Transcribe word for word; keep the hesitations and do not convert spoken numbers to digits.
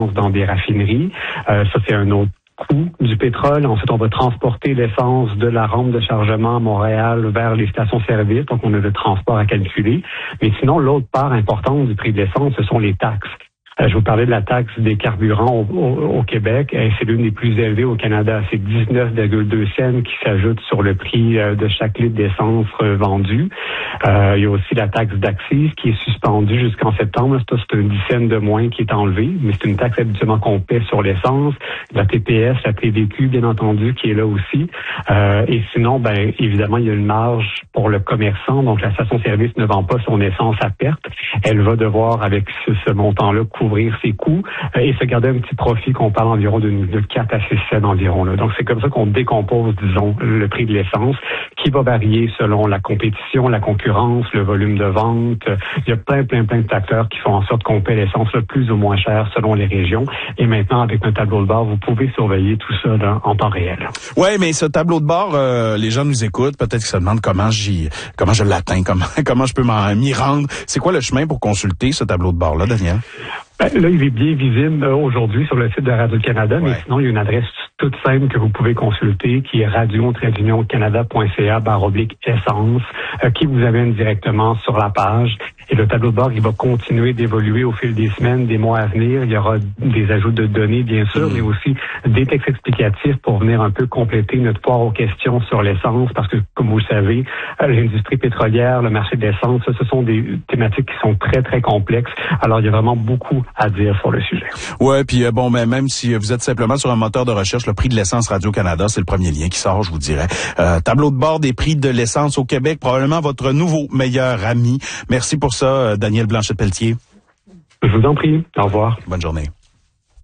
dans des raffineries. Euh, ça, c'est un autre coût du pétrole. Ensuite, on va transporter l'essence de la rampe de chargement à Montréal vers les stations-service. Donc, on a le transport à calculer. Mais sinon, l'autre part importante du prix de l'essence, ce sont les taxes. Euh, je vous parlais de la taxe des carburants au, au, au Québec. Et c'est l'une des plus élevées au Canada. C'est dix-neuf virgule deux cents qui s'ajoute sur le prix euh, de chaque litre d'essence euh, vendu. Euh, il y a aussi la taxe d'accise qui est suspendue jusqu'en septembre. C'est, c'est un dix cents de moins qui est enlevé, mais c'est une taxe habituellement qu'on paie sur l'essence. La T P S, la T V Q, bien entendu, qui est là aussi. Euh, et sinon, ben évidemment, il y a une marge pour le commerçant. Donc, la station-service ne vend pas son essence à perte. Elle va devoir, avec ce, ce montant-là, couvrir ses coûts euh, et se garder un petit profit qu'on parle environ de, de quatre à six cents environ. Là. Donc, c'est comme ça qu'on décompose, disons, le prix de l'essence, qui va varier selon la compétition, la concurrence, le volume de vente. Il y a plein, plein, plein de facteurs qui font en sorte qu'on paie l'essence le plus ou moins cher selon les régions. Et maintenant, avec un tableau de bord, vous pouvez surveiller tout ça dans, en temps réel. Oui, mais ce tableau de bord, euh, les gens nous écoutent, peut-être qu'ils se demandent comment j'y, comment je l'atteins, comment, comment je peux m'en, m'y rendre. C'est quoi le chemin pour consulter ce tableau de bord-là, Daniel? Ben, là, il est bien visible euh, aujourd'hui sur le site de Radio-Canada, ouais. Mais sinon, il y a une adresse toute simple que vous pouvez consulter qui est radio tiret union canada point c a barre oblique essence euh, qui vous amène directement sur la page. Et le tableau de bord, il va continuer d'évoluer au fil des semaines, des mois à venir. Il y aura des ajouts de données, bien sûr, mmh. mais aussi des textes explicatifs pour venir un peu compléter notre foire aux questions sur l'essence, parce que, comme vous le savez, l'industrie pétrolière, le marché de l'essence, ce sont des thématiques qui sont très, très complexes. Alors, il y a vraiment beaucoup à dire sur le sujet. Ouais, puis euh, bon, mais même si vous êtes simplement sur un moteur de recherche, le prix de l'essence Radio-Canada, c'est le premier lien qui sort, je vous dirais. Euh, tableau de bord des prix de l'essence au Québec, probablement votre nouveau meilleur ami. Merci pour ça, Daniel Blanchette-Pelletier. Je vous en prie. Au revoir. Bonne journée.